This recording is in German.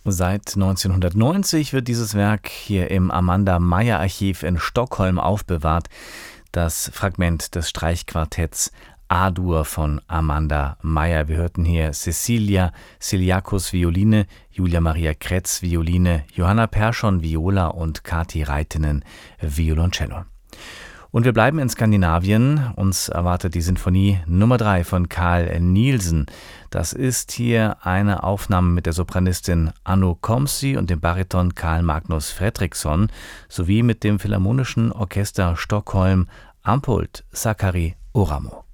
Seit 1990 wird dieses Werk hier im Amanda Meyer Archiv in Stockholm aufbewahrt. Das Fragment des Streichquartetts A-Dur von Amanda Meyer. Wir hörten hier Cecilia Ciliacus Violine, Julia Maria Kretz Violine, Johanna Persson Viola und Kati Reitinen Violoncello. Und wir bleiben in Skandinavien. Uns erwartet die Sinfonie Nummer 3 von Carl Nielsen. Das ist hier eine Aufnahme mit der Sopranistin Anu Komsi und dem Bariton Carl Magnus Fredriksson sowie mit dem Philharmonischen Orchester Stockholm am Pult Sakari Oramo.